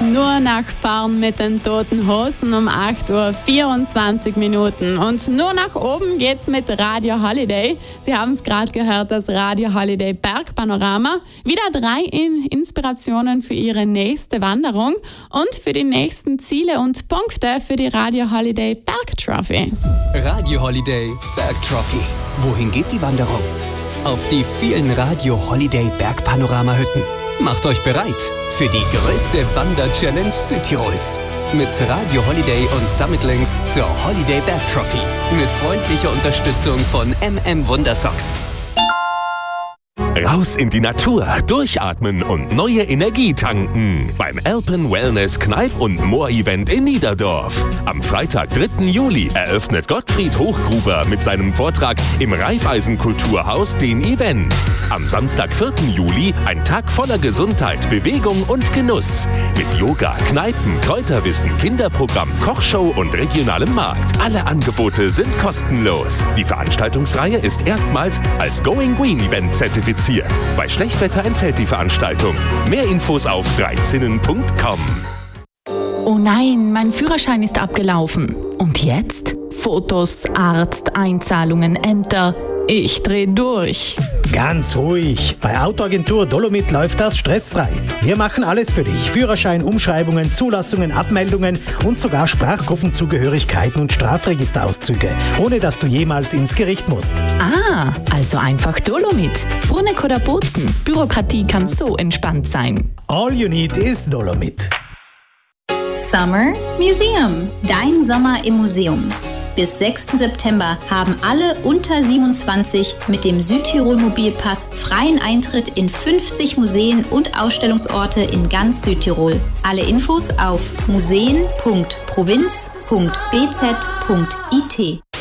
nur nach vorn mit den Toten Hosen um 8:24 Uhr. Und nur nach oben geht's mit Radio Holiday. Sie haben es gerade gehört, das Radio Holiday Bergpanorama. Wieder 3 Inspirationen für Ihre nächste Wanderung und für die nächsten Ziele und Punkte für die Radio Holiday Bergtrophy. Radio Holiday Bergtrophy. Wohin geht die Wanderung? Auf die vielen Radio Holiday Bergpanorama-Hütten. Macht euch bereit für die größte Wander-Challenge Südtirols. Mit Radio Holiday und Summitlinks zur Holiday Bergtrophy. Mit freundlicher Unterstützung von Wundersocks. Raus in die Natur, durchatmen und neue Energie tanken. Beim Alpen Wellness Kneipp- und Moor-Event in Niederdorf. Am Freitag, 3. Juli, eröffnet Gottfried Hochgruber mit seinem Vortrag im Raiffeisen-Kulturhaus den Event. Am Samstag, 4. Juli, ein Tag voller Gesundheit, Bewegung und Genuss. Mit Yoga, Kneipen, Kräuterwissen, Kinderprogramm, Kochshow und regionalem Markt. Alle Angebote sind kostenlos. Die Veranstaltungsreihe ist erstmals als Going Green Event zertifiziert. Bei Schlechtwetter entfällt die Veranstaltung. Mehr Infos auf 13.com. Oh nein, mein Führerschein ist abgelaufen. Und jetzt? Fotos, Arzt, Einzahlungen, Ämter. Ich dreh durch. Ganz ruhig. Bei Autoagentur Dolomit läuft das stressfrei. Wir machen alles für dich. Führerschein, Umschreibungen, Zulassungen, Abmeldungen und sogar Sprachgruppenzugehörigkeiten und Strafregisterauszüge, ohne dass du jemals ins Gericht musst. Ah, also einfach Dolomit. Bruneck oder Bozen. Bürokratie kann so entspannt sein. All you need is Dolomit. Summer Museum. Dein Sommer im Museum. Bis 6. September haben alle unter 27 mit dem Südtirol Mobilpass freien Eintritt in 50 Museen und Ausstellungsorte in ganz Südtirol. Alle Infos auf museen.provinz.bz.it.